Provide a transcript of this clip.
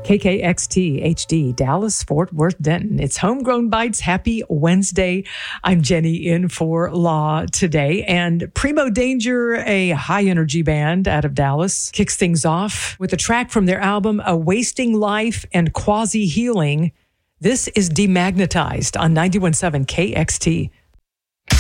KKXT HD, Dallas, Fort Worth, Denton. It's Homegrown Bites. Happy Wednesday. I'm Jenny in for Law today. And Primo Danger, a high energy band out of Dallas, kicks things off with a track from their album, A Wasting Life and Quasi Healing. This is Demagnetized on 91.7 KXT.